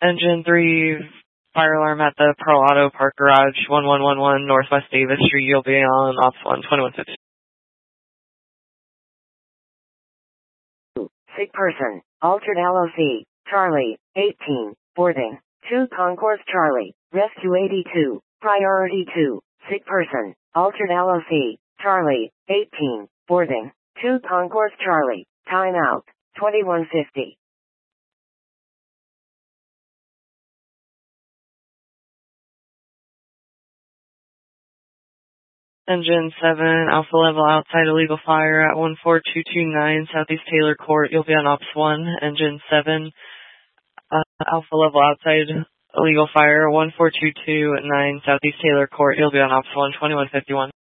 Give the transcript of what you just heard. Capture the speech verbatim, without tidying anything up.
Engine three, fire alarm at the Pearl Auto Park Garage, one one one one Northwest Davis Street. You'll be on Ops one, twenty-one fifty. Sick person, altered L O C, Charlie, eighteen, boarding, two Concourse Charlie, Rescue eighty-two, Priority two, sick person, altered L O C, Charlie, eighteen, boarding, two Concourse Charlie, timeout, twenty-one fifty. Engine seven, Alpha Level outside illegal fire at one four two two nine Southeast Taylor Court. You'll be on Ops one. Engine seven, uh, Alpha Level outside illegal fire one four two two nine Southeast Taylor Court. You'll be on Ops one, twenty-one fifty-one.